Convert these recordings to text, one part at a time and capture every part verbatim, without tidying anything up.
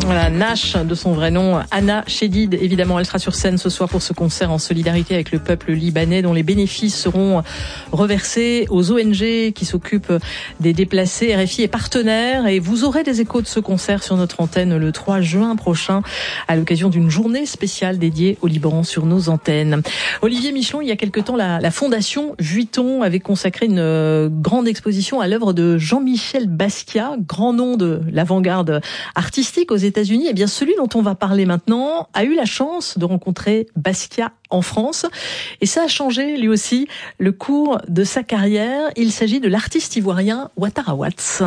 Voilà, Nash, de son vrai nom, Anna Chedid. Évidemment, elle sera sur scène ce soir pour ce concert en solidarité avec le peuple libanais, dont les bénéfices seront reversés aux O N G qui s'occupent des déplacés. R F I est partenaire et vous aurez des échos de ce concert sur notre antenne le trois juin prochain à l'occasion d'une journée spéciale dédiée au Liban sur nos antennes. Olivier Michelon, il y a quelque temps, la, la Fondation Vuitton avait consacré une euh, grande exposition à l'œuvre de Jean-Michel Basquiat, grand nom de l'avant-garde artistique aux États-Unis. Et bien celui dont on va parler maintenant a eu la chance de rencontrer Basquiat en France et ça a changé lui aussi le cours de sa carrière. Il s'agit de l'artiste ivoirien Ouattara Watts.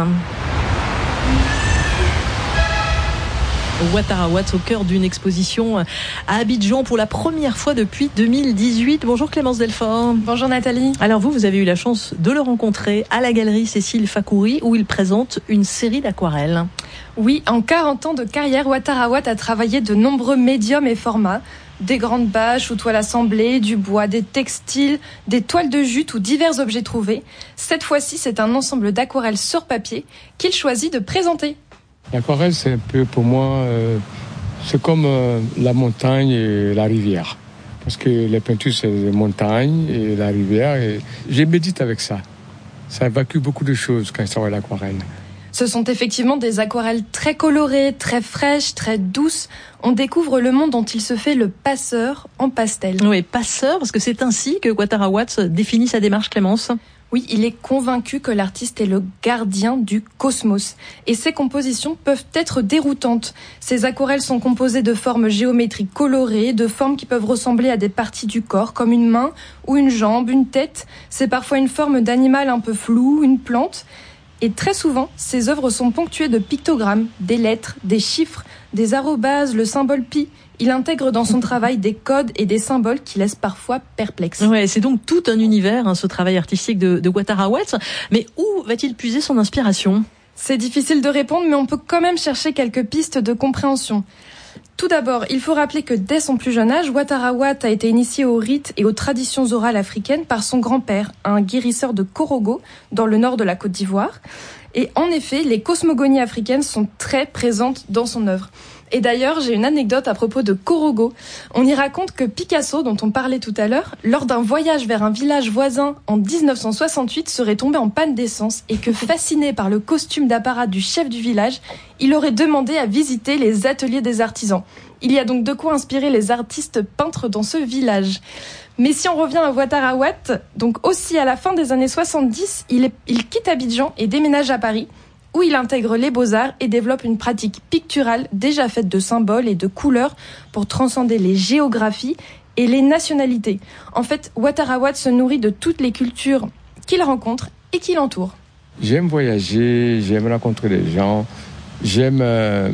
Ouattara Watts au cœur d'une exposition à Abidjan pour la première fois depuis deux mille dix-huit. Bonjour Clémence Delfort. Bonjour Nathalie. Alors vous, vous avez eu la chance de le rencontrer à la galerie Cécile Fakouri où il présente une série d'aquarelles. Oui, en quarante ans de carrière, Ouattara Watts a travaillé de nombreux médiums et formats. Des grandes bâches ou toiles assemblées, du bois, des textiles, des toiles de jute ou divers objets trouvés. Cette fois-ci, c'est un ensemble d'aquarelles sur papier qu'il choisit de présenter. L'aquarelle, c'est un peu pour moi, euh, c'est comme euh, la montagne et la rivière. Parce que les peintures, c'est les montagnes et la rivière. Et je médite avec ça. Ça évacue beaucoup de choses quand je travaille l'aquarelle. Ce sont effectivement des aquarelles très colorées, très fraîches, très douces. On découvre le monde dont il se fait le passeur en pastel. Oui, passeur, parce que c'est ainsi que Ouattara Watts définit sa démarche, Clémence. Oui, il est convaincu que l'artiste est le gardien du cosmos. Et ses compositions peuvent être déroutantes. Ces aquarelles sont composées de formes géométriques colorées, de formes qui peuvent ressembler à des parties du corps, comme une main ou une jambe, une tête. C'est parfois une forme d'animal un peu floue, une plante. Et très souvent, ces œuvres sont ponctuées de pictogrammes, des lettres, des chiffres, des arrobases, le symbole pi. Il intègre dans son travail des codes et des symboles qui laissent parfois perplexes. Ouais, c'est donc tout un univers, hein, ce travail artistique de, de Ouattara Watts. Mais où va-t-il puiser son inspiration ? C'est difficile de répondre, mais on peut quand même chercher quelques pistes de compréhension. Tout d'abord, il faut rappeler que dès son plus jeune âge, Ouattara Watts a été initié aux rites et aux traditions orales africaines par son grand-père, un guérisseur de Korogo, dans le nord de la Côte d'Ivoire. Et en effet, les cosmogonies africaines sont très présentes dans son œuvre. Et d'ailleurs, j'ai une anecdote à propos de Korogo. On y raconte que Picasso, dont on parlait tout à l'heure, lors d'un voyage vers un village voisin en dix-neuf cent soixante-huit, serait tombé en panne d'essence et que, fasciné par le costume d'apparat du chef du village, il aurait demandé à visiter les ateliers des artisans. Il y a donc de quoi inspirer les artistes peintres dans ce village. Mais si on revient à Ouattara Watts, donc aussi à la fin des années soixante-dix, il, est, il quitte Abidjan et déménage à Paris, où il intègre les beaux-arts et développe une pratique picturale déjà faite de symboles et de couleurs pour transcender les géographies et les nationalités. En fait, Ouattara Watts se nourrit de toutes les cultures qu'il rencontre et qui l'entourent. J'aime voyager, j'aime rencontrer les gens, j'aime euh,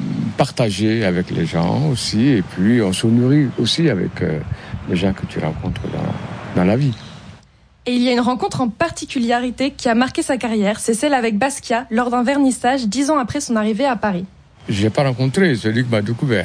partager avec les gens aussi, et puis on se nourrit aussi avec euh, les gens que tu rencontres dans, dans la vie. Et il y a une rencontre en particularité qui a marqué sa carrière, c'est celle avec Basquiat lors d'un vernissage dix ans après son arrivée à Paris. Je l'ai pas rencontré, c'est lui qui m'a découvert.